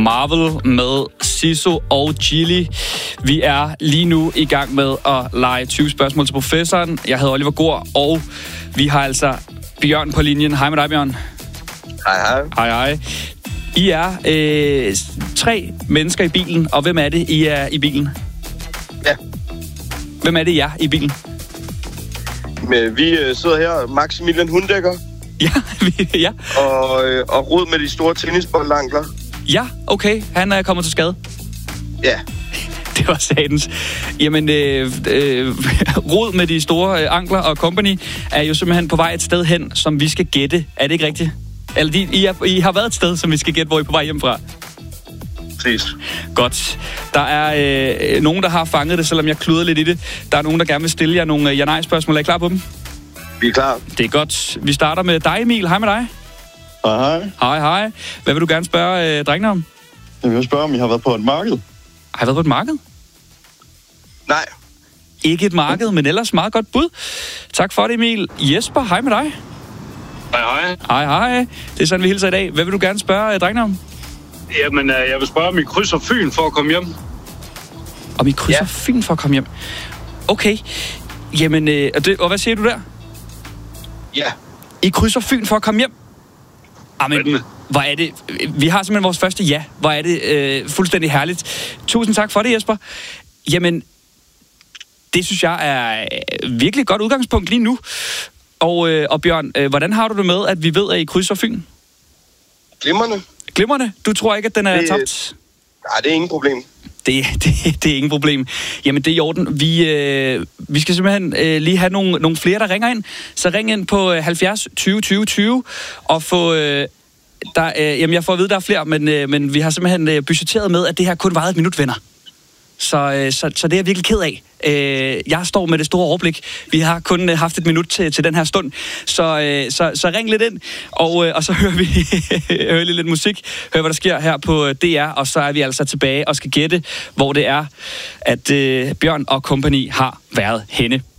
Marvel med Siso og Gilly. Vi er lige nu i gang med at lege 20 spørgsmål til professoren. Jeg hedder Oliver Gård, og vi har altså Bjørn på linjen. Hej med dig, Bjørn. Hej. Hej. I er 3 mennesker i bilen, og hvem er det, I er i bilen? Ja. Hvem er det, I er i bilen? Men vi sidder her, Maximilian Hundækker. Ja. Og Rod med de store tennisboldankler. Ja, okay. Han er kommet til skade. Ja. Det var satans. Jamen, Rod med de store ankler og company er jo simpelthen på vej et sted hen, som vi skal gætte. Er det ikke rigtigt? Eller I har været et sted, som vi skal gætte, hvor I er på vej hjemmefra. Præcis. Godt. Der er nogen, der har fanget det, selvom jeg kluder lidt i det. Der er nogen, der gerne vil stille jer nogle ja-nej-spørgsmål. Er I klar på dem? Vi er klar. Det er godt. Vi starter med dig, Emil. Hej med dig. Hej. Hvad vil du gerne spørge drengene om? Jeg vil spørge, om I har været på et marked. Har I været på et marked? Nej. Ikke et marked, men ellers meget godt bud. Tak for det, Emil. Jesper, hej med dig. Hej. Det er sådan, vi hilser i dag. Hvad vil du gerne spørge drengene om? Jamen, jeg vil spørge, om I krydser Fyn for at komme hjem. Om I krydser Fyn for at komme hjem? Okay. Jamen, og hvad siger du der? Ja. I krydser Fyn for at komme hjem? Amen, hvor er det... Vi har simpelthen vores første ja. Hvor er det fuldstændig herligt. Tusind tak for det, Jesper. Jamen, det synes jeg er virkelig et godt udgangspunkt lige nu. Og Bjørn, hvordan har du det med, at vi ved, at I krydser Fyn? Glimrende? Du tror ikke, at den er tabt? Nej, det er ingen problem. Det er ingen problem. Jamen, det er i orden. Vi skal simpelthen lige have nogle flere, der ringer ind. Så ring ind på 70 20 20 20 og få... jamen, jeg får at vide, der er flere, men vi har simpelthen budgetteret med, at det her kun varede et minut, venner. Så det er jeg virkelig ked af. Jeg står med det store overblik. Vi har kun haft et minut til den her stund. Så ring lidt ind, og så hører vi hører lidt musik. Hør, hvad der sker her på DR, og så er vi altså tilbage og skal gætte, hvor det er, at Bjørn og company har været henne.